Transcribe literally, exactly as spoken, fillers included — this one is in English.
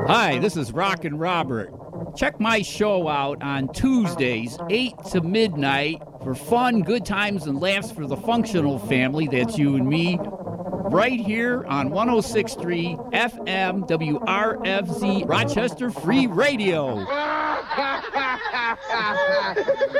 Hi, this is Rockin' Robert. Check my show out on Tuesdays, eight to midnight, for fun, good times, and laughs for the functional family. That's you and me. Right here on one oh six point three F M W R F Z Rochester Free Radio.